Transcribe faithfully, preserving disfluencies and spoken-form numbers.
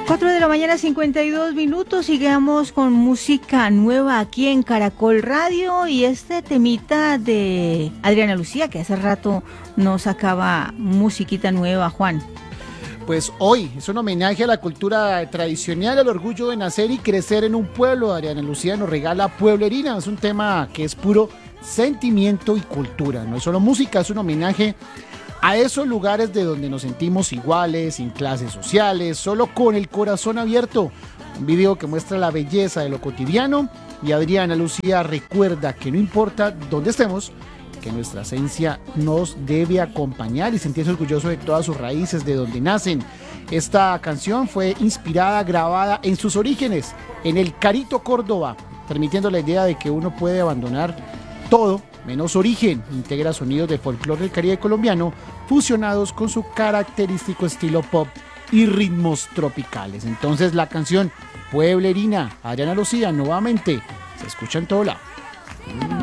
cuatro de la mañana, cincuenta y dos minutos. Sigamos con música nueva aquí en Caracol Radio. Y este temita de Adriana Lucía, que hace rato nos sacaba musiquita nueva, Juan. Pues hoy es un homenaje a la cultura tradicional, al orgullo de nacer y crecer en un pueblo. Adriana Lucía nos regala Pueblerina. Es un tema que es puro sentimiento y cultura. No es solo música, es un homenaje a esos lugares de donde nos sentimos iguales, sin clases sociales, solo con el corazón abierto. Un video que muestra la belleza de lo cotidiano, y Adriana Lucía recuerda que no importa dónde estemos, que nuestra esencia nos debe acompañar y sentirse orgulloso de todas sus raíces, de donde nacen. Esta canción fue inspirada, grabada en sus orígenes, en el Carito, Córdoba, transmitiendo la idea de que uno puede abandonar todo menos origen. Integra sonidos de folclore del Caribe colombiano fusionados con su característico estilo pop y ritmos tropicales. Entonces la canción Pueblerina, Adriana Lucía, nuevamente se escucha en todo lado.